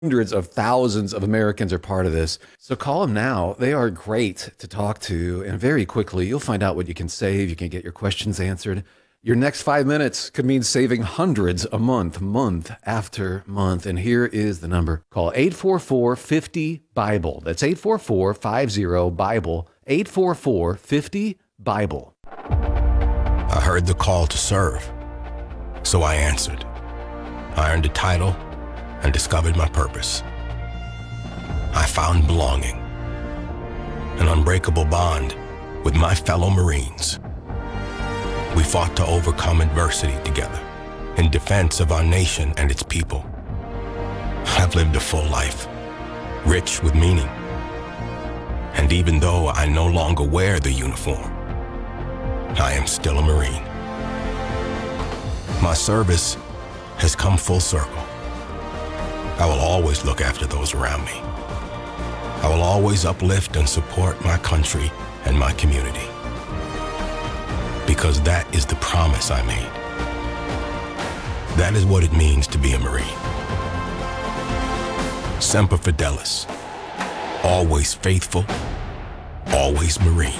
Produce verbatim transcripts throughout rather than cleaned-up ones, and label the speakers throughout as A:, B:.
A: Hundreds of thousands of Americans are part of this. So call them now. They are great to talk to. And very quickly, you'll find out what you can save. You can get your questions answered. Your next five minutes could mean saving hundreds a month, month after month. And here is the number. Call eight four four, five zero, BIBLE. That's eight four four, five zero, BIBLE. eight four four, five zero, BIBLE.
B: I heard the call to serve. So I answered. I earned a title and discovered my purpose. I found belonging, an unbreakable bond with my fellow Marines. We fought to overcome adversity together in defense of our nation and its people. I've lived a full life, rich with meaning. And even though I no longer wear the uniform, I am still a Marine. My service has come full circle. I will always look after those around me. I will always uplift and support my country and my community. Because that is the promise I made. That is what it means to be a Marine. Semper Fidelis. Always faithful, always Marine.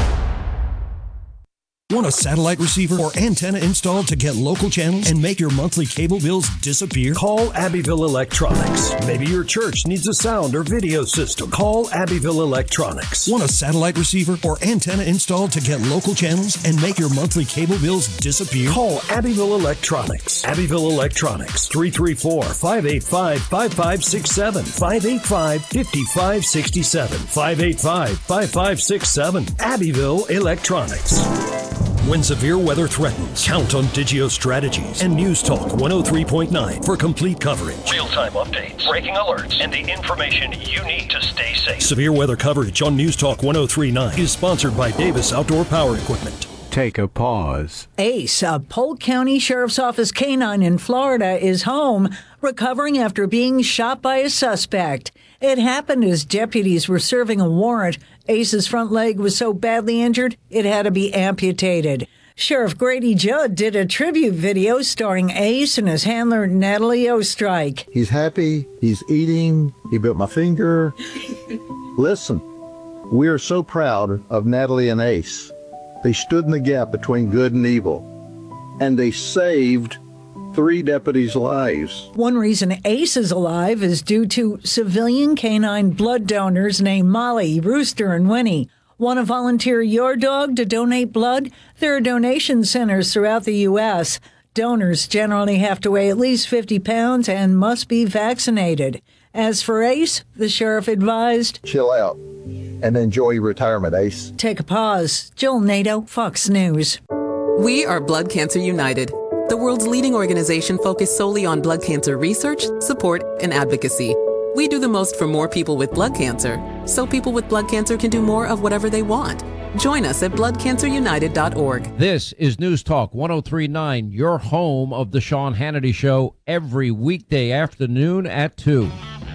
C: Want a satellite receiver or antenna installed to get local channels and make your monthly cable bills disappear? Call Abbeville Electronics. Maybe your church needs a sound or video system. Call Abbeville Electronics. Want a satellite receiver or antenna installed to get local channels and make your monthly cable bills disappear? Call Abbeville Electronics. Abbeville Electronics. three three four, five eight five, five five six seven. five eight five, five five six seven. five eight five, five five six seven. Abbeville Electronics. When severe weather threatens, count on Digio Strategies and News Talk one oh three point nine for complete coverage.
D: Real-time updates, breaking alerts, and the information you need to stay safe.
C: Severe weather coverage on News Talk one oh three point nine is sponsored by Davis Outdoor Power Equipment.
E: Take a pause.
F: Ace, a Polk County Sheriff's Office canine in Florida, is home, recovering after being shot by a suspect. It happened as deputies were serving a warrant. Ace's front leg was so badly injured, it had to be amputated. Sheriff Grady Judd did a tribute video starring Ace and his handler, Natalie Ostrike.
G: He's happy. He's eating. He built my finger. Listen, we are so proud of Natalie and Ace. They stood in the gap between good and evil, and they saved three deputies' lives.
F: One reason Ace is alive is due to civilian canine blood donors named Molly, Rooster, and Winnie. Want to volunteer your dog to donate blood? There are donation centers throughout the U S Donors generally have to weigh at least fifty pounds and must be vaccinated. As for Ace, the sheriff advised,
G: chill out and enjoy retirement, Ace.
F: Take a pause. Jill Nato, Fox News.
H: We are Blood Cancer United, the world's leading organization focused solely on blood cancer research, support, and advocacy. We do the most for more people with blood cancer, so people with blood cancer can do more of whatever they want. Join us at blood cancer united dot org.
I: This is News Talk one oh three point nine, your home of the Sean Hannity Show, every weekday afternoon at two.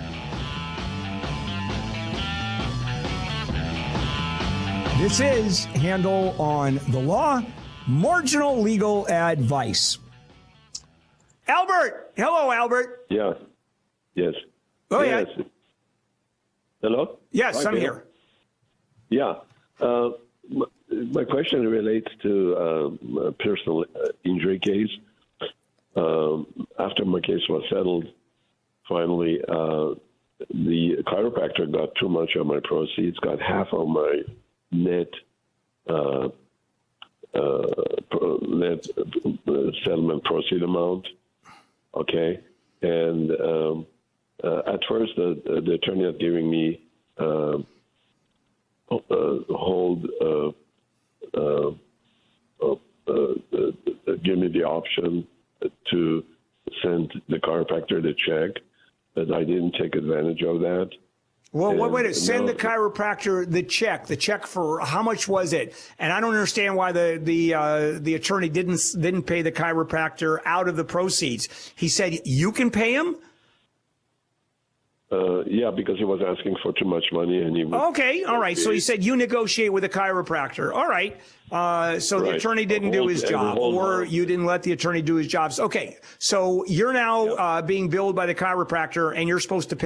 J: This is Handle on the Law, marginal legal advice. Albert! Hello, Albert.
K: Yeah. Yes.
J: Oh,
K: yes.
J: yeah.
K: Hello?
J: Yes,
K: Hi,
J: I'm
K: Bill.
J: here.
K: Yeah. Uh, my, my question relates to um, a personal uh, injury case. Um, after my case was settled, finally, uh, the chiropractor got too much of my proceeds, got half of my net uh, uh, pro- net uh, settlement proceed amount. Okay, and um, uh, at first the, the attorney was giving me uh, uh, hold uh, uh, uh, uh, give me the option to send the chiropractor the check, but I didn't take advantage of that.
J: Well,
K: And
J: wait, wait, send
K: now-
J: the chiropractor the check. The check for how much was it? And I don't understand why the the uh, the attorney didn't didn't pay the chiropractor out of the proceeds. He said you can pay him.
K: Uh, yeah, because he was asking for too much money, and he would
J: Okay, all right. So he said you negotiate with a chiropractor. All right. Uh, so the
K: Right.
J: attorney didn't do
K: Hold-
J: his
K: and
J: job,
K: hold
J: or
K: on.
J: you didn't let the attorney do his job. Okay, so you're now uh, being billed by the chiropractor, and you're supposed to pay